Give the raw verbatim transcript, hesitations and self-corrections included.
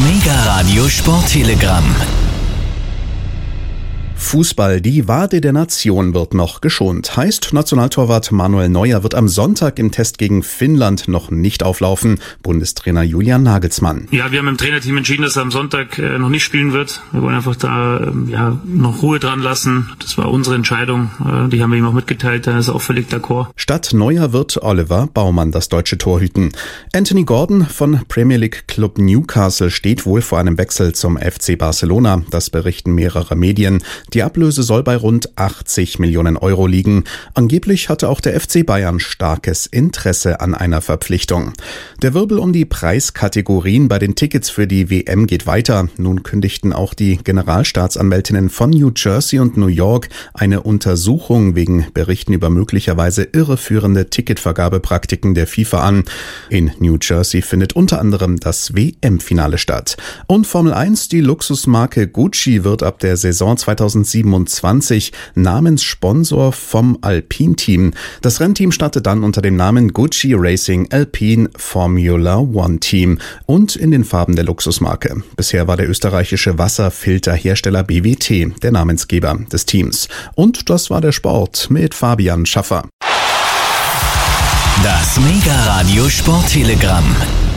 Mega Radio Sporttelegramm. Fußball, die Wade der Nation wird noch geschont. Heißt, Nationaltorwart Manuel Neuer wird am Sonntag im Test gegen Finnland noch nicht auflaufen. Bundestrainer Julian Nagelsmann. Ja, wir haben im Trainerteam entschieden, dass er am Sonntag äh, noch nicht spielen wird. Wir wollen einfach da äh, ja noch Ruhe dran lassen. Das war unsere Entscheidung. Äh, die haben wir ihm auch mitgeteilt. Da ist er auch völlig d'accord. Statt Neuer wird Oliver Baumann das deutsche Tor hüten. Anthony Gordon von Premier League Club Newcastle steht wohl vor einem Wechsel zum F C Barcelona. Das berichten mehrere Medien. Die Ablöse soll bei rund achtzig Millionen Euro liegen. Angeblich hatte auch der F C Bayern starkes Interesse an einer Verpflichtung. Der Wirbel um die Preiskategorien bei den Tickets für die W M geht weiter. Nun kündigten auch die Generalstaatsanwältinnen von New Jersey und New York eine Untersuchung wegen Berichten über möglicherweise irreführende Ticketvergabepraktiken der FIFA an. In New Jersey findet unter anderem das W M-Finale statt. Und Formel eins, die Luxusmarke Gucci wird ab der Saison zweitausendsiebenundzwanzig Namenssponsor vom Alpine-Team. Das Rennteam startet dann unter dem Namen Gucci Racing Alpine Formula One Team und in den Farben der Luxusmarke. Bisher war der österreichische Wasserfilterhersteller B W T der Namensgeber des Teams. Und das war der Sport mit Fabian Schaffer. Das Mega Radio Sporttelegramm.